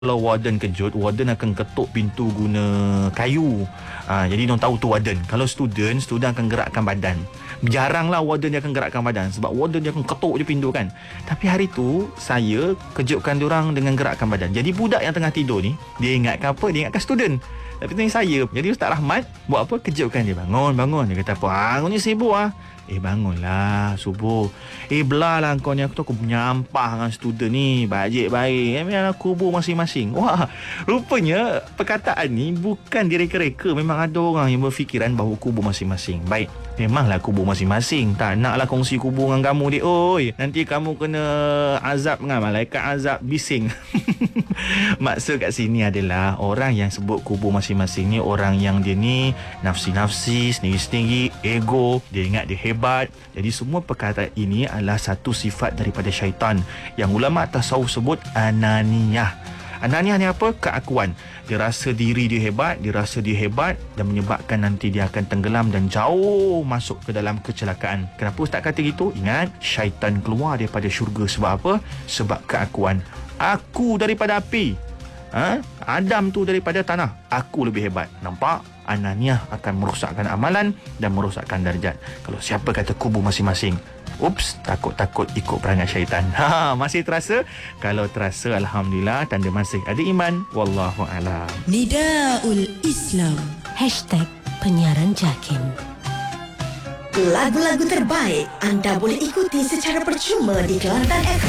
Kalau warden kejut, warden akan ketuk pintu guna kayu. Jadi diorang tahu tu warden. Kalau student akan gerakkan badan. Jaranglah warden dia akan gerakkan badan, sebab warden dia akan ketuk je pintu kan. Tapi hari tu saya kejutkan diorang dengan gerakkan badan. Jadi budak yang tengah tidur ni, dia ingatkan apa? Dia ingatkan student. Tapi tu saya. Jadi Ustaz Rahmat buat apa? Kejutkan dia. Bangun. Dia kata apa? Kau ni sibuk bangunlah subuh. Belalah kau ni, aku tu aku menyampah dengan student ni. Baik. Memang kubur masing-masing. Wah, rupanya perkataan ni bukan direka-reka. Memang ada orang yang berfikiran bahawa kubur masing-masing. Baik, memanglah kubur masing-masing. Tak naklah kongsi kubur dengan kamu dia. Oi, nanti kamu kena azab dengan malaikat azab bising. Maksud kat sini adalah orang yang sebut kubur masing-masing ni orang yang dia ni nafsi-nafsi, sendiri-sendiri, ego, dia ingat dia hebat. Jadi semua perkataan ini adalah satu sifat daripada syaitan yang ulama tasawuf sebut ananiyah. Ananiyah ni apa? Keakuan. Dia rasa diri dia hebat, dan menyebabkan nanti dia akan tenggelam dan jauh masuk ke dalam kecelakaan. Kenapa Ustaz kata gitu? Ingat, syaitan keluar daripada syurga sebab apa? Sebab keakuan. Aku daripada api, Adam tu daripada tanah. Aku lebih hebat. Nampak? Ananiyah akan merosakkan amalan dan merosakkan darjat. Kalau siapa kata kubur masing-masing, ups, takut-takut ikut perangai syaitan. Masih terasa? Kalau terasa, alhamdulillah, tanda masih ada iman. Wallahu a'lam. Nidaul Islam #penyiaran Jakin. Lagu-lagu terbaik anda boleh ikuti secara percuma di Kelantan FM.